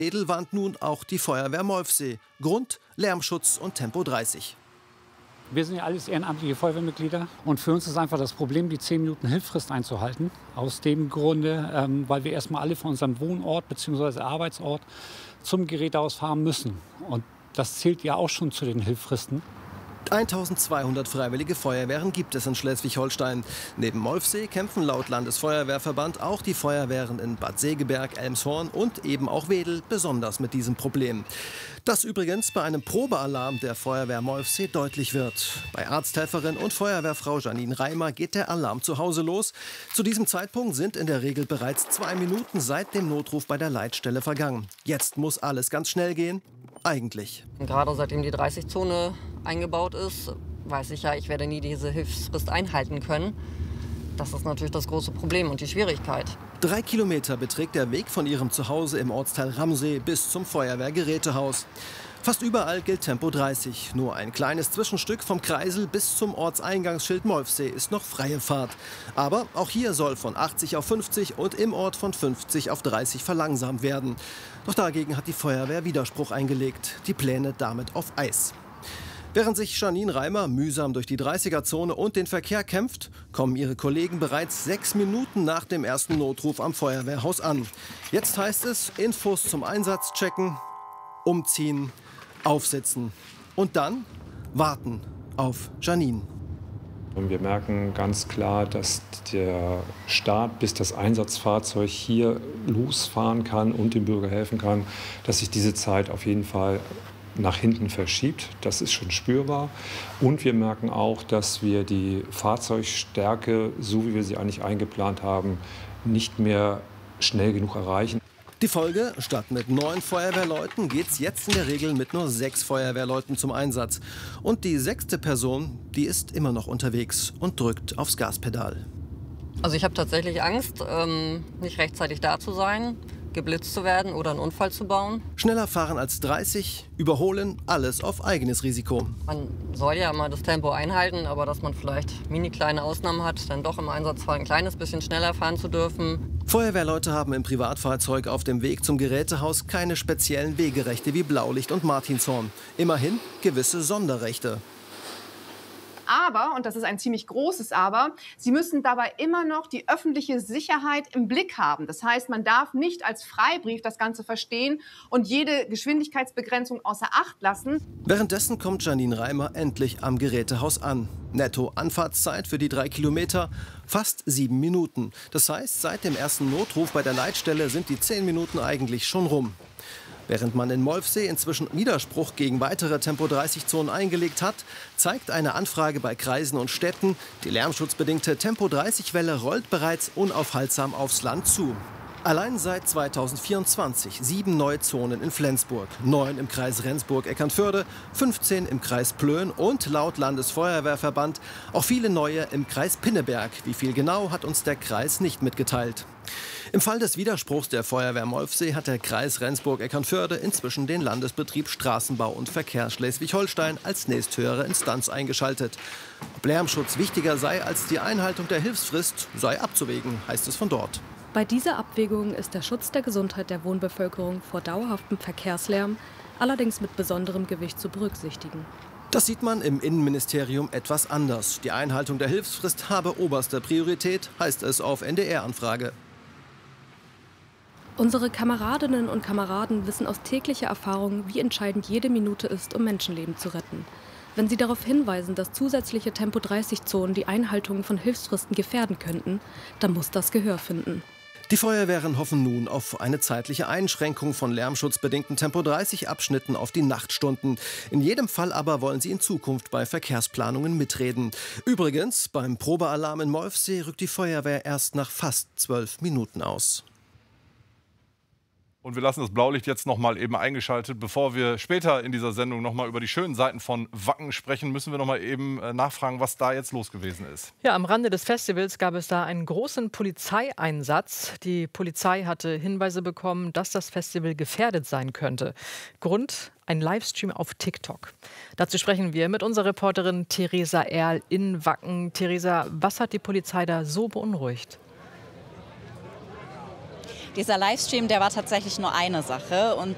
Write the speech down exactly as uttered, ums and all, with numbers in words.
Wedel warnt nun auch die Feuerwehr Molfsee. Grund: Lärmschutz und Tempo dreißig. Wir sind ja alles ehrenamtliche Feuerwehrmitglieder und für uns ist einfach das Problem, die zehn Minuten Hilfsfrist einzuhalten. Aus dem Grunde, ähm, weil wir erstmal alle von unserem Wohnort bzw. Arbeitsort zum Gerätehaus fahren müssen. Und das zählt ja auch schon zu den Hilfsfristen. eintausendzweihundert freiwillige Feuerwehren gibt es in Schleswig-Holstein. Neben Molfsee kämpfen laut Landesfeuerwehrverband auch die Feuerwehren in Bad Segeberg, Elmshorn und eben auch Wedel besonders mit diesem Problem. Das übrigens bei einem Probealarm der Feuerwehr Molfsee deutlich wird. Bei Arzthelferin und Feuerwehrfrau Janine Reimer geht der Alarm zu Hause los. Zu diesem Zeitpunkt sind in der Regel bereits zwei Minuten seit dem Notruf bei der Leitstelle vergangen. Jetzt muss alles ganz schnell gehen. Eigentlich. Gerade seitdem die dreißig-Zone eingebaut ist, weiß ich ja, ich werde nie diese Hilfsfrist einhalten können. Das ist natürlich das große Problem und die Schwierigkeit. Drei Kilometer beträgt der Weg von ihrem Zuhause im Ortsteil Ramsee bis zum Feuerwehrgerätehaus. Fast überall gilt Tempo dreißig. Nur ein kleines Zwischenstück vom Kreisel bis zum Ortseingangsschild Molfsee ist noch freie Fahrt. Aber auch hier soll von achtzig auf fünfzig und im Ort von fünfzig auf dreißig verlangsamt werden. Doch dagegen hat die Feuerwehr Widerspruch eingelegt. Die Pläne damit auf Eis. Während sich Janine Reimer mühsam durch die dreißiger-Zone und den Verkehr kämpft, kommen ihre Kollegen bereits sechs Minuten nach dem ersten Notruf am Feuerwehrhaus an. Jetzt heißt es, Infos zum Einsatz checken, umziehen, aufsitzen und dann warten auf Janine. Und wir merken ganz klar, dass der Start, bis das Einsatzfahrzeug hier losfahren kann und dem Bürger helfen kann, dass sich diese Zeit auf jeden Fall nach hinten verschiebt. Das ist schon spürbar. Und wir merken auch, dass wir die Fahrzeugstärke, so wie wir sie eigentlich eingeplant haben, nicht mehr schnell genug erreichen. Die Folge: Statt mit neun Feuerwehrleuten geht es jetzt in der Regel mit nur sechs Feuerwehrleuten zum Einsatz. Und die sechste Person, die ist immer noch unterwegs und drückt aufs Gaspedal. Also ich habe tatsächlich Angst, ähm, nicht rechtzeitig da zu sein, geblitzt zu werden oder einen Unfall zu bauen. Schneller fahren als dreißig, überholen, alles auf eigenes Risiko. Man soll ja mal das Tempo einhalten, aber dass man vielleicht mini kleine Ausnahmen hat, dann doch im Einsatzfall ein kleines bisschen schneller fahren zu dürfen. Feuerwehrleute haben im Privatfahrzeug auf dem Weg zum Gerätehaus keine speziellen Wegerechte wie Blaulicht und Martinshorn. Immerhin gewisse Sonderrechte. Aber, und das ist ein ziemlich großes Aber, sie müssen dabei immer noch die öffentliche Sicherheit im Blick haben. Das heißt, man darf nicht als Freibrief das Ganze verstehen und jede Geschwindigkeitsbegrenzung außer Acht lassen. Währenddessen kommt Janine Reimer endlich am Gerätehaus an. Netto Anfahrtszeit für die drei Kilometer fast sieben Minuten. Das heißt, seit dem ersten Notruf bei der Leitstelle sind die zehn Minuten eigentlich schon rum. Während man in Molfsee inzwischen Widerspruch gegen weitere Tempo dreißig-Zonen eingelegt hat, zeigt eine Anfrage bei Kreisen und Städten, die lärmschutzbedingte Tempo dreißig-Welle rollt bereits unaufhaltsam aufs Land zu. Allein seit zweitausendvierundzwanzig sieben neue Zonen in Flensburg, neun im Kreis Rendsburg-Eckernförde, fünfzehn im Kreis Plön und laut Landesfeuerwehrverband auch viele neue im Kreis Pinneberg. Wie viel genau, hat uns der Kreis nicht mitgeteilt. Im Fall des Widerspruchs der Feuerwehr Molfsee hat der Kreis Rendsburg-Eckernförde inzwischen den Landesbetrieb Straßenbau und Verkehr Schleswig-Holstein als nächsthöhere Instanz eingeschaltet. Ob Lärmschutz wichtiger sei als die Einhaltung der Hilfsfrist, sei abzuwägen, heißt es von dort. Bei dieser Abwägung ist der Schutz der Gesundheit der Wohnbevölkerung vor dauerhaftem Verkehrslärm allerdings mit besonderem Gewicht zu berücksichtigen. Das sieht man im Innenministerium etwas anders. Die Einhaltung der Hilfsfrist habe oberste Priorität, heißt es auf N D R-Anfrage. Unsere Kameradinnen und Kameraden wissen aus täglicher Erfahrung, wie entscheidend jede Minute ist, um Menschenleben zu retten. Wenn sie darauf hinweisen, dass zusätzliche Tempo dreißig-Zonen die Einhaltung von Hilfsfristen gefährden könnten, dann muss das Gehör finden. Die Feuerwehren hoffen nun auf eine zeitliche Einschränkung von lärmschutzbedingten Tempo dreißig-Abschnitten auf die Nachtstunden. In jedem Fall aber wollen sie in Zukunft bei Verkehrsplanungen mitreden. Übrigens, beim Probealarm in Molfsee rückt die Feuerwehr erst nach fast zwölf Minuten aus. Und wir lassen das Blaulicht jetzt noch mal eben eingeschaltet. Bevor wir später in dieser Sendung noch mal über die schönen Seiten von Wacken sprechen, müssen wir noch mal eben nachfragen, was da jetzt los gewesen ist. Ja, am Rande des Festivals gab es da einen großen Polizeieinsatz. Die Polizei hatte Hinweise bekommen, dass das Festival gefährdet sein könnte. Grund: ein Livestream auf TikTok. Dazu sprechen wir mit unserer Reporterin Theresa Erl in Wacken. Theresa, was hat die Polizei da so beunruhigt? Dieser Livestream, der war tatsächlich nur eine Sache. Und